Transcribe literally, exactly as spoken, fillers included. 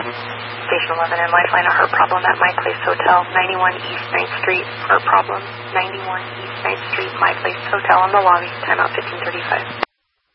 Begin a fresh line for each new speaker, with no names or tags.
Station eleven and Lifeline, a heart problem at My Place Hotel, ninety-one East ninth Street, heart problem, ninety-one East ninth Street, My Place Hotel in the lobby, timeout fifteen thirty-five.